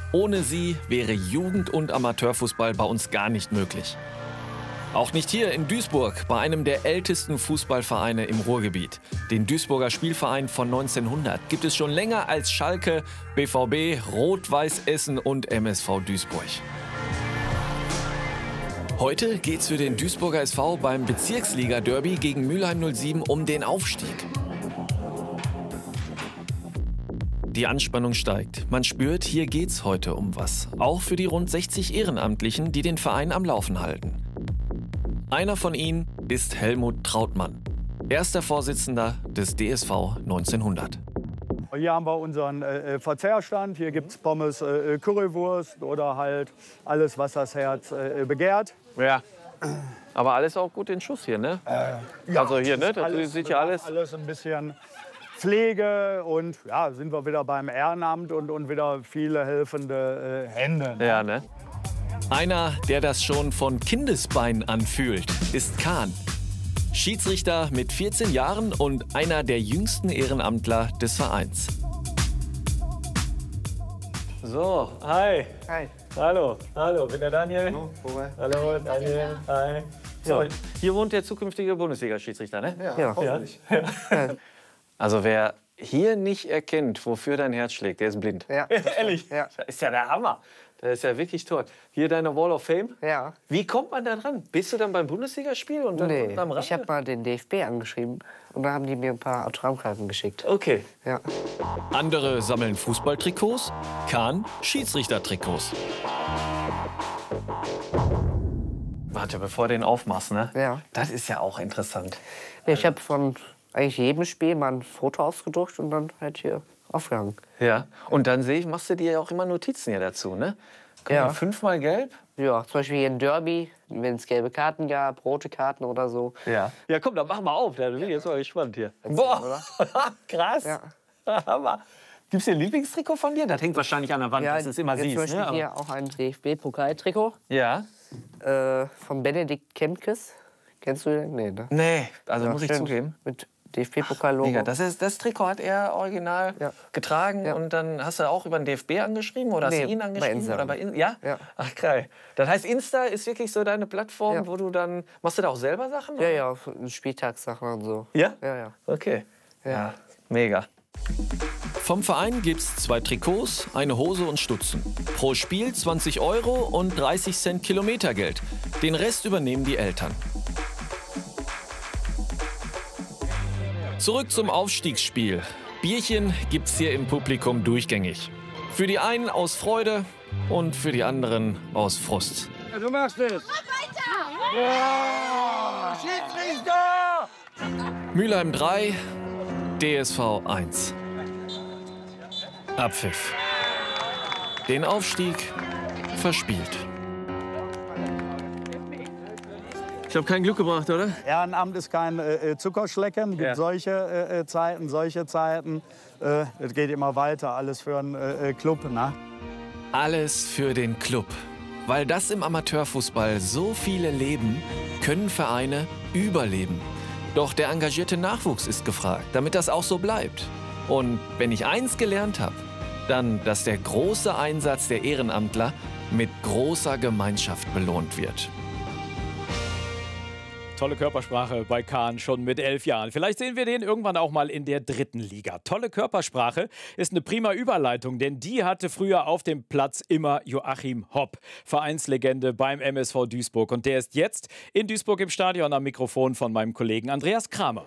Ohne sie wäre Jugend- und Amateurfußball bei uns gar nicht möglich. Auch nicht hier in Duisburg, bei einem der ältesten Fußballvereine im Ruhrgebiet. Den Duisburger Spielverein von 1900 gibt es schon länger als Schalke, BVB, Rot-Weiß Essen und MSV Duisburg. Heute geht's für den Duisburger SV beim Bezirksliga-Derby gegen Mülheim 07 um den Aufstieg. Die Anspannung steigt. Man spürt, hier geht's heute um was. Auch für die rund 60 Ehrenamtlichen, die den Verein am Laufen halten. Einer von ihnen ist Helmut Trautmann, erster Vorsitzender des DSV 1900. Hier haben wir unseren Verzehrstand. Hier gibt es Pommes, Currywurst oder halt alles, was das Herz begehrt. Ja, aber alles auch gut in Schuss hier, ne? Ja, also hier, ne? Das sieht ja alles... Alles ein bisschen Pflege und ja, sind wir wieder beim Ehrenamt und wieder viele helfende Hände. Ne? Ja, ne? Einer, der das schon von Kindesbeinen anfühlt, ist Kahn. Schiedsrichter mit 14 Jahren und einer der jüngsten Ehrenamtler des Vereins. So, hi. Hi. Hallo, hallo, bin der Daniel. Hallo, Hallo, Daniel. Hi. So, hier wohnt der zukünftige Bundesliga-Schiedsrichter, ne? Ja, hoffentlich. Ja. Also wer hier nicht erkennt, wofür dein Herz schlägt, der ist blind. Ja. Ehrlich? Ja. Das ist ja der Hammer. Das ist ja wirklich toll. Hier deine Wall of Fame. Ja. Wie kommt man da dran? Bist du dann beim Bundesligaspiel und dann Nee, beim Rand? ich habe mal den DFB angeschrieben und da haben die mir ein paar Autogrammkarten geschickt. Okay. Ja. Andere sammeln Fußballtrikots, Kahn Schiedsrichtertrikots. Warte, bevor du den aufmachst, ne? Ja. Das ist ja auch interessant. Ich habe von eigentlich jedem Spiel mal ein Foto ausgedruckt und dann halt hier aufgehangen. Ja. Und dann sehe ich, machst du dir ja auch immer Notizen hier dazu, ne? Guck Ja. mal, 5-mal gelb? Ja, zum Beispiel hier in Derby, wenn es gelbe Karten gab, rote Karten oder so. Ja. Ja, komm, dann mach mal auf. Da bin ich jetzt mal gespannt hier. Boah, krass. Ja. Hammer. Gibt's hier ein Lieblingstrikot von dir? Das hängt wahrscheinlich an der Wand, dass du es immer jetzt siehst. zum Beispiel Ne? hier auch ein DFB-Pokaltrikot Ja. von Benedikt Kempkes. Kennst du den? Nee, ne? Nee, also Ja, muss ich stimmt. zugeben. Mit DFB-Pokal-Logo. Mega. Das Trikot hat er original Ja. getragen Ja. und dann hast du auch über den DFB angeschrieben oder hast Nee, du ihn bei angeschrieben? Insta. Oder ja? Ja. Ach, geil. Das heißt, Insta ist wirklich so deine Plattform, Ja. wo du dann... Machst du da auch selber Sachen? Ja, oder? ja, Spieltagssachen und so. Ja? Ja, ja. Okay. Ja. Ja, mega. Vom Verein gibt's 2 Trikots, eine Hose und Stutzen. Pro Spiel 20 € und 30 Cent Kilometergeld. Den Rest übernehmen die Eltern. Zurück zum Aufstiegsspiel. Bierchen gibt's hier im Publikum durchgängig. Für die einen aus Freude und für die anderen aus Frust. Ja, du machst es. Ja, Schiedsrichter! Mülheim 3, DSV 1. Abpfiff. Den Aufstieg verspielt. Ich habe kein Glück gebracht, oder? Ehrenamt ist kein Zuckerschlecken. Es gibt Ja. solche Zeiten. Es geht immer weiter. Alles für einen Club. Ne? Alles für den Club. Weil das im Amateurfußball so viele leben, können Vereine überleben. Doch der engagierte Nachwuchs ist gefragt, damit das auch so bleibt. Und wenn ich eins gelernt habe, dann, dass der große Einsatz der Ehrenamtler mit großer Gemeinschaft belohnt wird. Tolle Körpersprache bei Kahn schon mit 11 Jahren. Vielleicht sehen wir den irgendwann auch mal in der 3. Liga. Tolle Körpersprache ist eine prima Überleitung, denn die hatte früher auf dem Platz immer Joachim Hopp, Vereinslegende beim MSV Duisburg. Und der ist jetzt in Duisburg im Stadion am Mikrofon von meinem Kollegen Andreas Kramer.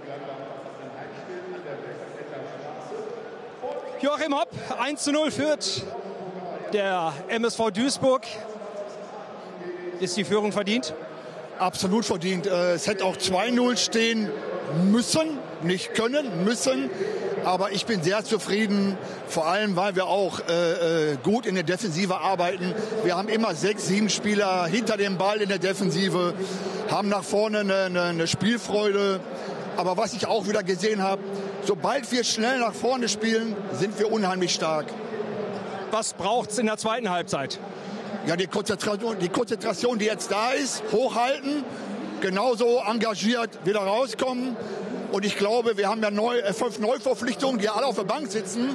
Joachim Hopp, 1:0 führt der MSV Duisburg. Ist die Führung verdient? Absolut verdient. Es hätte auch 2:0 stehen müssen, nicht können, müssen. Aber ich bin sehr zufrieden, vor allem, weil wir auch gut in der Defensive arbeiten. Wir haben immer 6, 7 Spieler hinter dem Ball in der Defensive, haben nach vorne eine Spielfreude. Aber was ich auch wieder gesehen habe, sobald wir schnell nach vorne spielen, sind wir unheimlich stark. Was braucht's in der zweiten Halbzeit? Ja, die Konzentration, die jetzt da ist, hochhalten, genauso engagiert wieder rauskommen. Und ich glaube, wir haben ja 5 Neuverpflichtungen, die alle auf der Bank sitzen.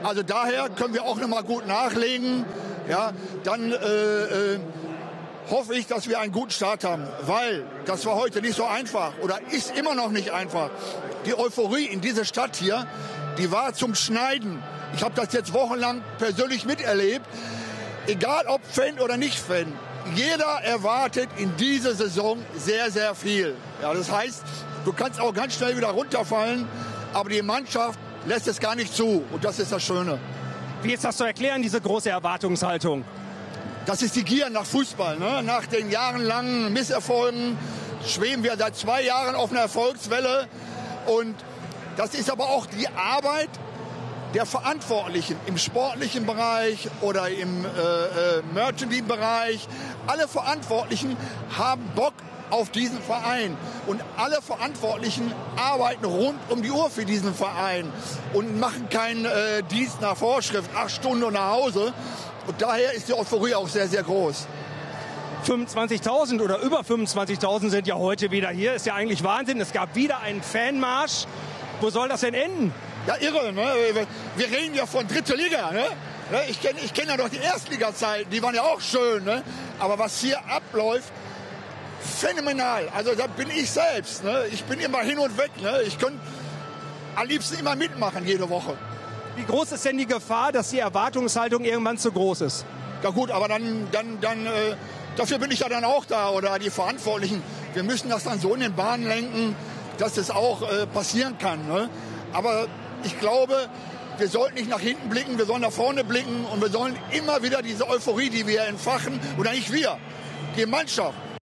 Also daher können wir auch noch mal gut nachlegen. Ja, dann hoffe ich, dass wir einen guten Start haben, weil das war heute nicht so einfach oder ist immer noch nicht einfach. Die Euphorie in dieser Stadt hier, die war zum Schneiden. Ich habe das jetzt wochenlang persönlich miterlebt. Egal ob Fan oder nicht Fan, jeder erwartet in dieser Saison sehr, sehr viel. Ja, das heißt, du kannst auch ganz schnell wieder runterfallen, aber die Mannschaft lässt es gar nicht zu und das ist das Schöne. Wie ist das zu erklären, diese große Erwartungshaltung? Das ist die Gier nach Fußball. Ne? Nach den jahrelangen Misserfolgen schweben wir seit 2 Jahren auf einer Erfolgswelle. Und das ist aber auch die Arbeit der Verantwortlichen im sportlichen Bereich oder im Merchandising-Bereich. Alle Verantwortlichen haben Bock auf diesen Verein. Und alle Verantwortlichen arbeiten rund um die Uhr für diesen Verein und machen keinen Dienst nach Vorschrift, 8 Stunden und nach Hause. Und daher ist die Euphorie auch sehr, sehr groß. 25.000 oder über 25.000 sind ja heute wieder hier. Ist ja eigentlich Wahnsinn. Es gab wieder einen Fanmarsch. Wo soll das denn enden? Ja, irre. Ne? Wir reden ja von dritte Liga. Ne? Ich kenn ja noch die Erstliga-Zeiten. Die waren ja auch schön. Ne? Aber was hier abläuft, phänomenal. Also da bin ich selbst. Ne? Ich bin immer hin und weg. Ne? Ich könnte am liebsten immer mitmachen, jede Woche. Wie groß ist denn die Gefahr, dass die Erwartungshaltung irgendwann zu groß ist? Ja gut, aber dann dafür bin ich ja dann auch da oder die Verantwortlichen. Wir müssen das dann so in den Bahnen lenken, dass das auch passieren kann. Ne? Aber ich glaube, wir sollten nicht nach hinten blicken, wir sollen nach vorne blicken und wir sollen immer wieder diese Euphorie, die wir entfachen, oder nicht wir, die Mannschaft.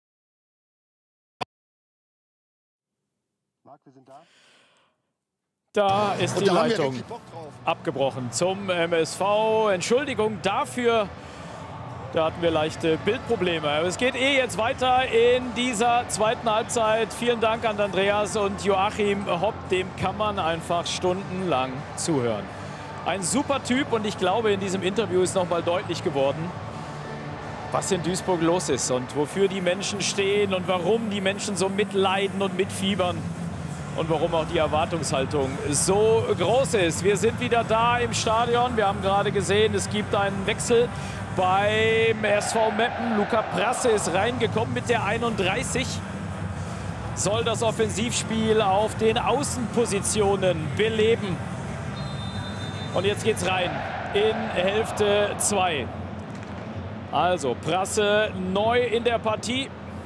Marc, wir sind da. Da ist die Leitung abgebrochen zum MSV. Entschuldigung dafür, da hatten wir leichte Bildprobleme. Aber es geht jetzt weiter in dieser zweiten Halbzeit. Vielen Dank an Andreas und Joachim Hopp. Dem kann man einfach stundenlang zuhören. Ein super Typ und ich glaube, in diesem Interview ist noch mal deutlich geworden, was in Duisburg los ist und wofür die Menschen stehen und warum die Menschen so mitleiden und mitfiebern. Und warum auch die Erwartungshaltung so groß ist. Wir sind wieder da im Stadion. Wir haben gerade gesehen, es gibt einen Wechsel beim SV Meppen. Luca Prasse ist reingekommen mit der 31. Soll das Offensivspiel auf den Außenpositionen beleben. Und jetzt geht's rein in Hälfte 2. Also Prasse neu in der Partie.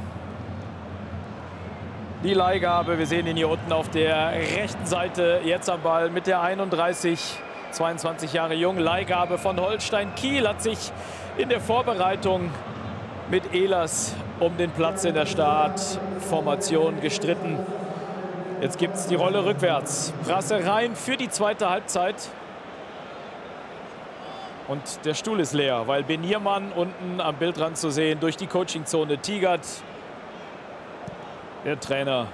Die Leihgabe, wir sehen ihn hier unten auf der rechten Seite, jetzt am Ball mit der 31, 22 Jahre jung. Leihgabe von Holstein Kiel, hat sich in der Vorbereitung mit Ehlers um den Platz in der Startformation gestritten. Jetzt gibt es die Rolle rückwärts. Prasse rein für die zweite Halbzeit. Und der Stuhl ist leer, weil Beniermann unten am Bildrand zu sehen durch die Coachingzone tigert. Der Trainer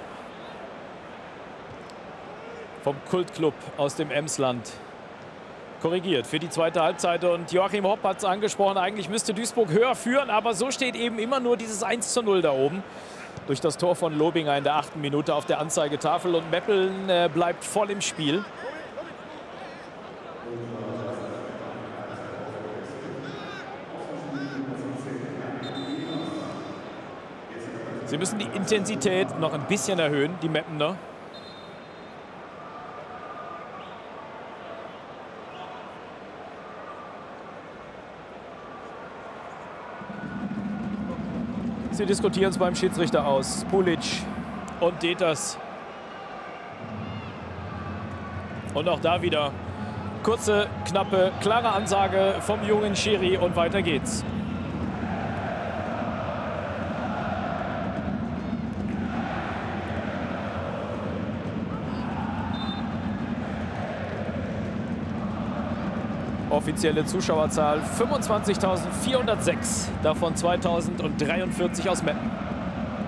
vom Kultclub aus dem Emsland korrigiert für die zweite Halbzeit. Und Joachim Hopp hat es angesprochen, eigentlich müsste Duisburg höher führen, aber so steht eben immer nur dieses 1:0 da oben. Durch das Tor von Lobinger in der 8. Minute auf der Anzeigetafel. Und Meppeln bleibt voll im Spiel. Sie müssen die Intensität noch ein bisschen erhöhen, die Meppener. Sie diskutieren es beim Schiedsrichter aus. Pulic und Deters. Und auch da wieder kurze, knappe, klare Ansage vom jungen Schiri und weiter geht's. Offizielle Zuschauerzahl 25.406, davon 2.043 aus Meppen.